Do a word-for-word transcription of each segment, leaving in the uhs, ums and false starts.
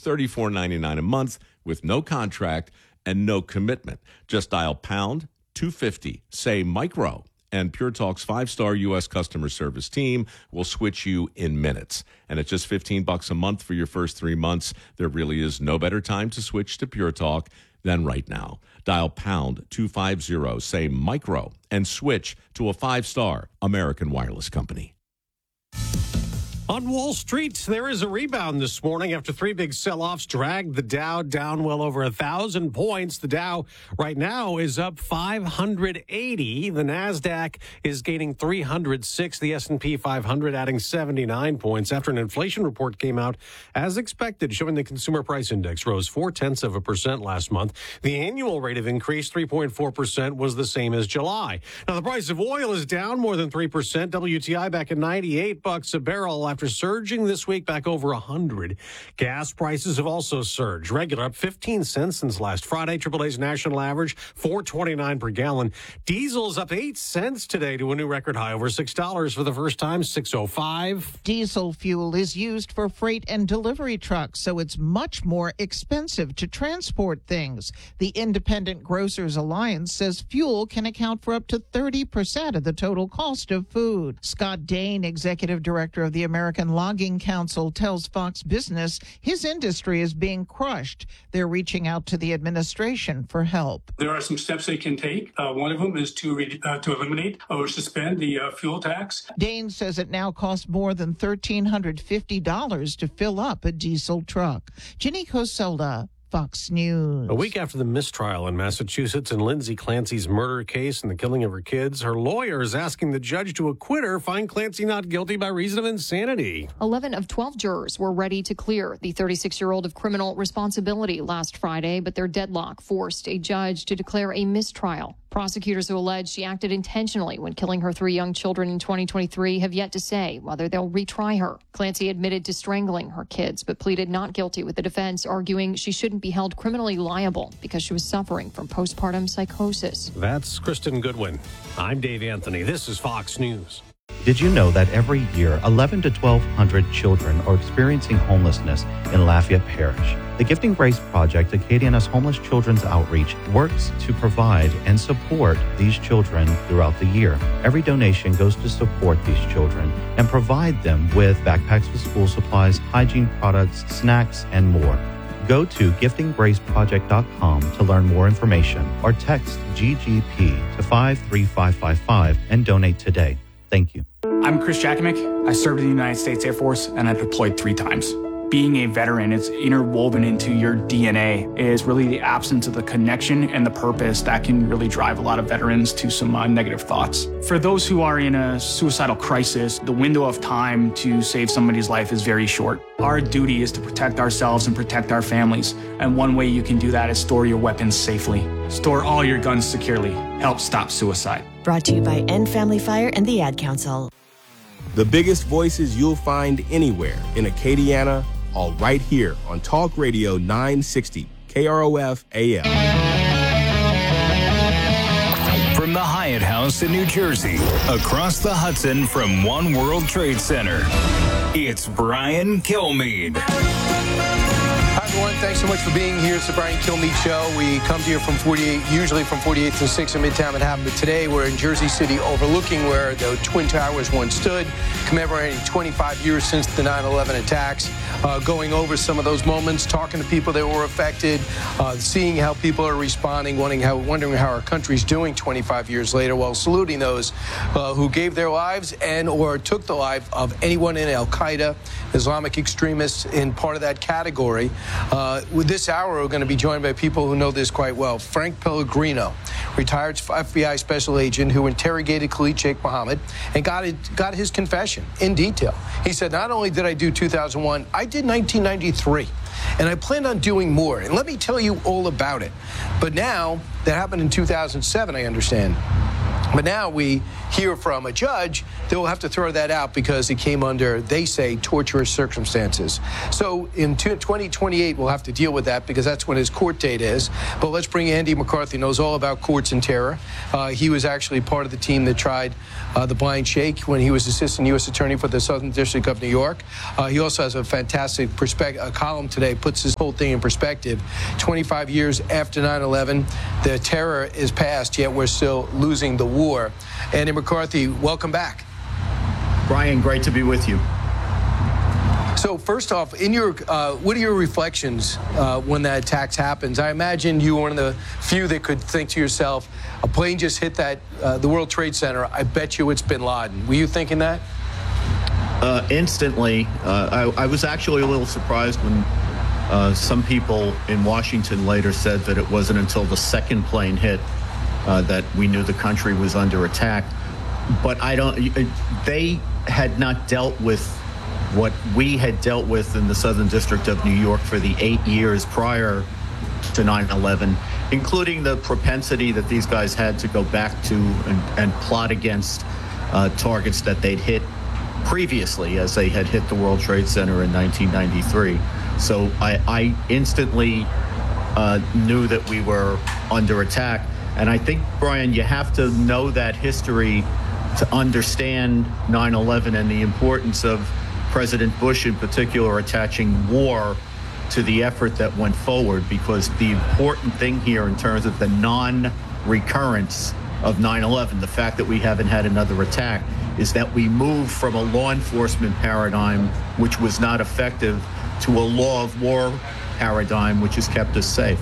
thirty-four ninety-nine a month with no contract and no commitment. Just dial pound two fifty, say micro, and Pure Talk's five-star U S customer service team will switch you in minutes. And it's just fifteen bucks a month for your first three months. There really is no better time to switch to Pure Talk than right now. Dial pound two fifty, say micro, and switch to a five-star American Wireless company. On Wall Street, there is a rebound this morning after three big sell-offs dragged the Dow down well over one thousand points. The Dow right now is up five hundred eighty. The NASDAQ is gaining three hundred six. The S and P five hundred adding seventy-nine points after an inflation report came out as expected, showing the consumer price index rose four-tenths of a percent last month. The annual rate of increase, three point four percent, was the same as July. Now, the price of oil is down more than three percent. W T I back at ninety-eight bucks a barrel after surging this week back over one hundred. Gas prices have also surged. Regular up fifteen cents since last Friday. triple A's national average, four twenty-nine per gallon. Diesel is up eight cents today to a new record high, over six dollars for the first time, six oh five. Diesel fuel is used for freight and delivery trucks, so it's much more expensive to transport things. The Independent Grocers Alliance says fuel can account for up to thirty percent of the total cost of food. Scott Dane, executive director of the American Logging Council, tells Fox Business his industry is being crushed. They're reaching out to the administration for help. There are some steps they can take. Uh, one of them is to re- uh, to eliminate or suspend the uh, fuel tax. Dane says it now costs more than one thousand three hundred fifty dollars to fill up a diesel truck. Ginny Coselda, Fox News. A week after the mistrial in Massachusetts in Lindsay Clancy's murder case and the killing of her kids, her lawyer is asking the judge to acquit her, find Clancy not guilty by reason of insanity. eleven of twelve jurors were ready to clear the thirty-six-year-old of criminal responsibility last Friday, but their deadlock forced a judge to declare a mistrial. Prosecutors who allege she acted intentionally when killing her three young children in twenty twenty-three have yet to say whether they'll retry her. Clancy admitted to strangling her kids, but pleaded not guilty, with the defense arguing she shouldn't be held criminally liable because she was suffering from postpartum psychosis. That's Kristen Goodwin. I'm Dave Anthony. This is Fox News. Did you know that every year, eleven to twelve hundred children are experiencing homelessness in Lafayette Parish? The Gifting Grace Project, Acadiana's homeless children's outreach, works to provide and support these children throughout the year. Every donation goes to support these children and provide them with backpacks with school supplies, hygiene products, snacks, and more. Go to gifting grace project dot com to learn more information or text G G P to five three five five five and donate today. Thank you. I'm Chris Jakimick. I served in the United States Air Force and I deployed three times. Being a veteran, it's interwoven into your D N A. It is really the absence of the connection and the purpose that can really drive a lot of veterans to some uh, negative thoughts. For those who are in a suicidal crisis, the window of time to save somebody's life is very short. Our duty is to protect ourselves and protect our families. And one way you can do that is store your weapons safely. Store all your guns securely. Help stop suicide. Brought to you by End Family Fire and the Ad Council. The biggest voices you'll find anywhere in Acadiana, all right here on Talk Radio nine sixty K R O F A M. From the Hyatt House in New Jersey, across the Hudson from One World Trade Center, it's Brian Kilmeade. Hi, everyone. Thanks so much for being here. It's the Brian Kilmeade Show. We come to you from forty-eight, usually from forty-eighth to sixth in Midtown Manhattan. But today we're in Jersey City overlooking where the Twin Towers once stood, commemorating twenty-five years since the nine eleven attacks, uh, going over some of those moments, talking to people that were affected, uh, seeing how people are responding, wondering how, wondering how our country's doing twenty-five years later, while saluting those uh, who gave their lives and or took the life of anyone in Al-Qaeda, Islamic extremists in part of that category. Uh, with this hour, we're going to be joined by people who know this quite well. Frank Pellegrino, retired F B I special agent who interrogated Khalid Sheikh Mohammed and got it, got his confession in detail. He said, not only did I do two thousand one, I did nineteen ninety-three, and I planned on doing more. And let me tell you all about it. But now, that happened in two thousand seven, I understand. But now we hear from a judge they'll have to throw that out because it came under, they say, torturous circumstances. So in twenty twenty-eight, we'll have to deal with that because that's when his court date is. But let's bring Andy McCarthy, knows all about courts and terror. Uh, he was actually part of the team that tried uh, the Blind Sheikh when he was assistant U S attorney for the Southern District of New York. Uh, he also has a fantastic perspective, a column today, puts this whole thing in perspective. twenty-five years after nine eleven, the terror is past, yet we're still losing the war. Andy McCarthy, welcome back. Brian, great to be with you. So first off, in your, uh, what are your reflections uh, when that attack happens? I imagine you were one of the few that could think to yourself, a plane just hit that uh, the World Trade Center. I bet you it's bin Laden. Were you thinking that? Uh, instantly. Uh, I, I was actually a little surprised when uh, some people in Washington later said that it wasn't until the second plane hit uh, that we knew the country was under attack. But I don't, they had not dealt with what we had dealt with in the Southern District of New York for the eight years prior to nine eleven, including the propensity that these guys had to go back to and, and plot against uh, targets that they'd hit previously, as they had hit the World Trade Center in nineteen ninety-three. So I, I instantly uh, knew that we were under attack. And I think, Brian, you have to know that history to understand nine eleven and the importance of President Bush in particular attaching war to the effort that went forward, because the important thing here in terms of the non-recurrence of nine eleven, the fact that we haven't had another attack, is that we moved from a law enforcement paradigm which was not effective to a law of war paradigm which has kept us safe.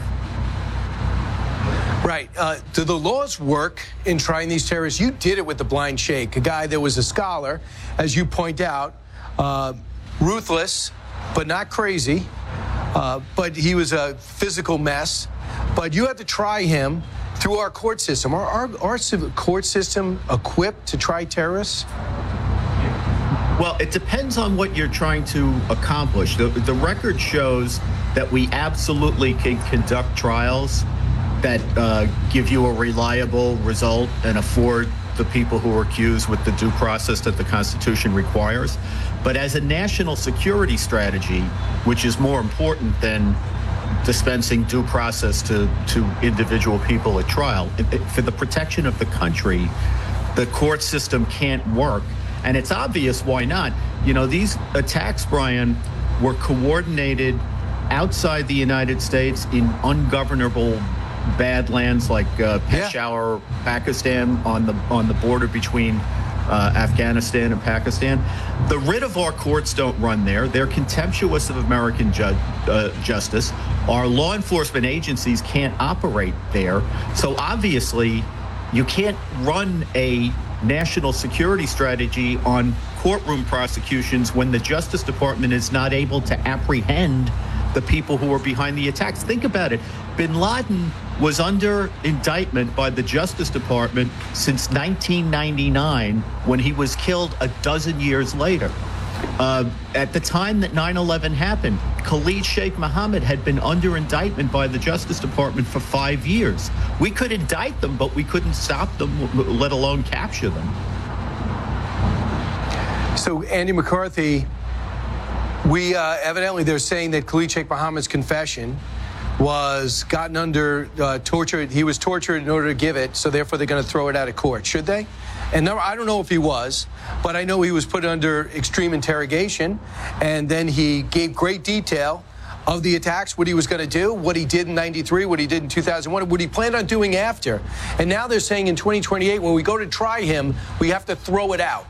Right. Uh, do the laws work in trying these terrorists? You did it with the Blind Sheikh, a guy that was a scholar, as you point out, uh, ruthless, but not crazy. Uh, but he was a physical mess. But you had to try him through our court system. Are our, our court system equipped to try terrorists? Well, it depends on what you're trying to accomplish. The, the record shows that we absolutely can conduct trials that uh, give you a reliable result and afford the people who are accused with the due process that the Constitution requires. But as a national security strategy, which is more important than dispensing due process to, to individual people at trial, it, it, for the protection of the country, the court system can't work. And it's obvious why not. You know, these attacks, Brian, were coordinated outside the United States in ungovernable badlands like uh, Peshawar, yeah. Pakistan, on the on the border between uh, Afghanistan and Pakistan. The writ of our courts don't run there. They're contemptuous of American ju- uh, justice. Our law enforcement agencies can't operate there. So obviously, you can't run a national security strategy on courtroom prosecutions when the Justice Department is not able to apprehend the people who are behind the attacks. Think about it. Bin Laden was under indictment by the Justice Department since nineteen ninety-nine, when he was killed a dozen years later. Uh, at the time that nine eleven happened, Khalid Sheikh Mohammed had been under indictment by the Justice Department for five years. We could indict them, but we couldn't stop them, let alone capture them. So, Andy McCarthy, we uh, evidently they're saying that Khalid Sheikh Mohammed's confession was gotten under uh, torture. He was tortured in order to give it, so therefore they're going to throw it out of court. Should they? And no, I don't know if he was, but I know he was put under extreme interrogation, and then he gave great detail of the attacks, what he was going to do, what he did in ninety-three, what he did in two thousand one, what he planned on doing after. And now they're saying in twenty twenty-eight, when we go to try him, we have to throw it out.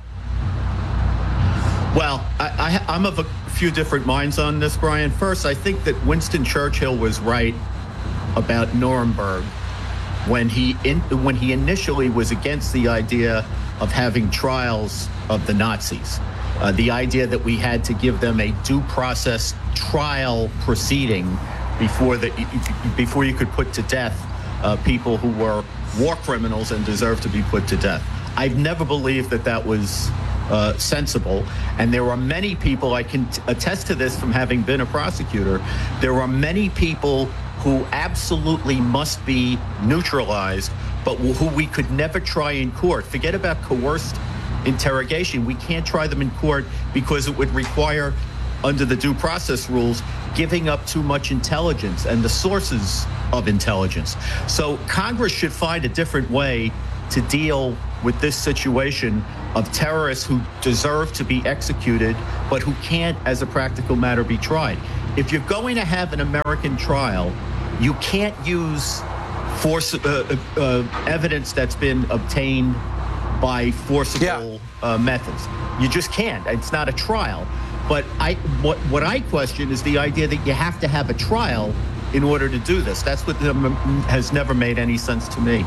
Well, I, I, I'm of a few different minds on this, Brian. First, I think that Winston Churchill was right about Nuremberg when he in, when he initially was against the idea of having trials of the Nazis. Uh, the idea that we had to give them a due process trial proceeding before that before you could put to death uh, people who were war criminals and deserved to be put to death. I've never believed that that was Uh, sensible, and there are many people, I can t- attest to this from having been a prosecutor, there are many people who absolutely must be neutralized, but who we could never try in court. Forget about coerced interrogation. We can't try them in court because it would require, under the due process rules, giving up too much intelligence and the sources of intelligence. So Congress should find a different way to deal with this situation of terrorists who deserve to be executed, but who can't, as a practical matter, be tried. If you're going to have an American trial, you can't use force uh, uh, evidence that's been obtained by forcible yeah. uh, methods. You just can't. It's not a trial. But I, what, what I question is the idea that you have to have a trial in order to do this. That's what has never made any sense to me.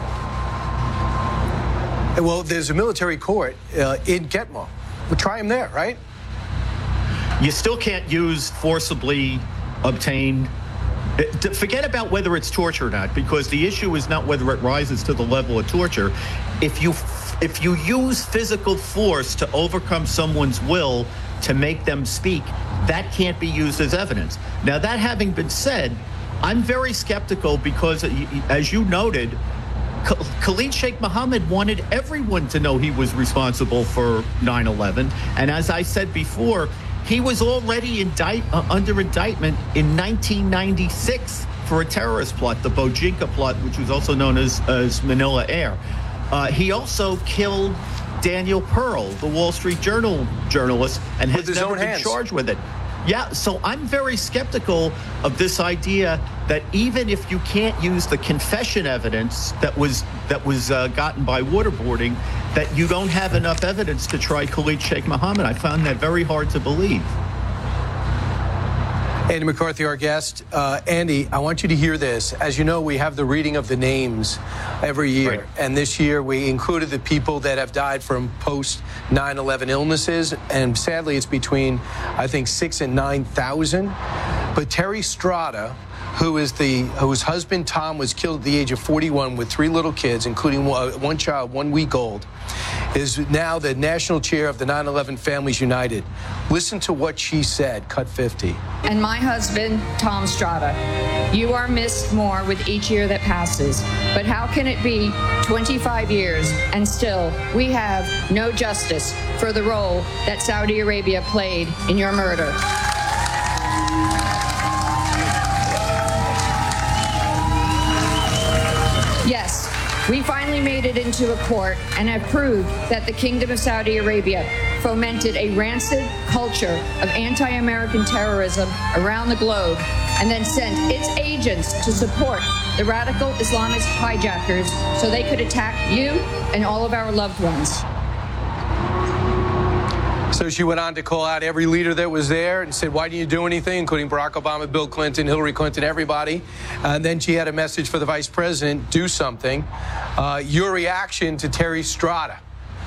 Well, there's a military court uh, in Gitmo. We'll try him there, right? You still can't use forcibly obtained. Forget about whether it's torture or not, because the issue is not whether it rises to the level of torture. If you if you use physical force to overcome someone's will to make them speak, that can't be used as evidence. Now, that having been said, I'm very skeptical because, as you noted, Khalid Sheikh Mohammed wanted everyone to know he was responsible for nine eleven. And as I said before, he was already indict, uh, under indictment in nineteen ninety-six for a terrorist plot, the Bojinka plot, which was also known as, as Manila Air. Uh, he also killed Daniel Pearl, the Wall Street Journal journalist, and has never been hands. charged with it. Yeah, so I'm very skeptical of this idea that even if you can't use the confession evidence that was that was uh, gotten by waterboarding, that you don't have enough evidence to try Khalid Sheikh Mohammed. I found that very hard to believe. Andy McCarthy, our guest. Uh, Andy, I want you to hear this. As you know, we have the reading of the names every year. Right. And this year we included the people that have died from post nine eleven illnesses. And sadly, it's between, I think, six and nine thousand. But Terry Strada, who is the whose husband Tom was killed at the age of forty-one with three little kids, including one, one child, one week old, is now the national chair of the nine eleven Families United. Listen to what she said, cut fifty. And my husband, Tom Strada, you are missed more with each year that passes. But how can it be twenty-five years and still we have no justice for the role that Saudi Arabia played in your murder? Yes, we finally made it into a court and have proved that the Kingdom of Saudi Arabia fomented a rancid culture of anti-American terrorism around the globe and then sent its agents to support the radical Islamist hijackers so they could attack you and all of our loved ones. So she went on to call out every leader that was there and said, why didn't you do anything, including Barack Obama, Bill Clinton, Hillary Clinton, everybody. And then she had a message for the vice president, do something. Uh, your reaction to Terry Strada?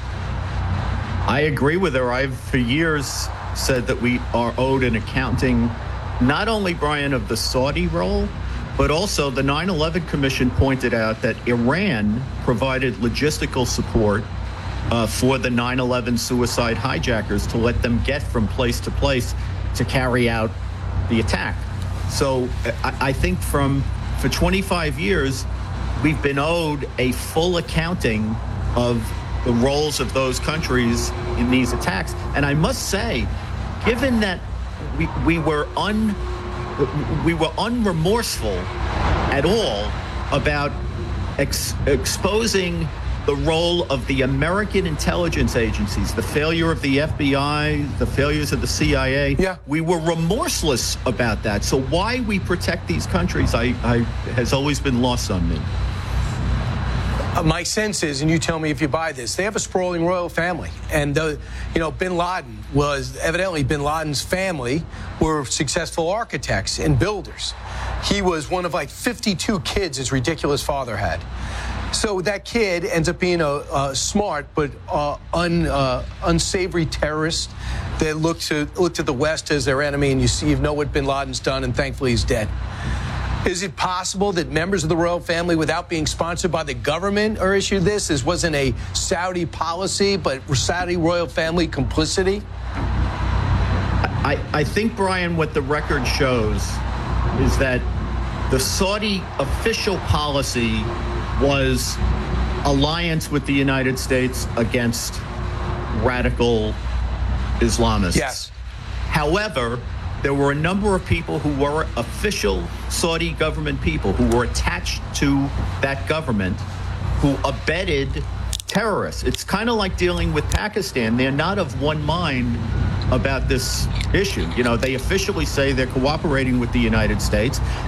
I agree with her. I've for years said that we are owed an accounting, not only, Brian, of the Saudi role, but also the nine eleven Commission pointed out that Iran provided logistical support Uh, for the nine eleven suicide hijackers to let them get from place to place to carry out the attack. So I, I think from for twenty-five years, we've been owed a full accounting of the roles of those countries in these attacks. And I must say, given that we, we were un we were unremorseful at all about ex, exposing the role of the American intelligence agencies, the failure of the F B I, the failures of the C I A. Yeah. We were remorseless about that. So why we protect these countries I, I, has always been lost on me. Uh, my sense is, and you tell me if you buy this, they have a sprawling royal family. And, uh, you know, bin Laden was, evidently bin Laden's family were successful architects and builders. He was one of like fifty-two kids his ridiculous father had. So that kid ends up being a, a smart but uh, un, uh, unsavory terrorist that looked to looked to the West as their enemy, and you see, you know what bin Laden's done, and thankfully he's dead. Is it possible that members of the royal family, without being sponsored by the government, are issued this? This wasn't a Saudi policy, but Saudi royal family complicity? I, I think, Brian, what the record shows is that the Saudi official policy was alliance with the United States against radical Islamists. Yes. However, there were a number of people who were official Saudi government people who were attached to that government who abetted terrorists. It's kind of like dealing with Pakistan. They're not of one mind about this issue. You know, they officially say they're cooperating with the United States.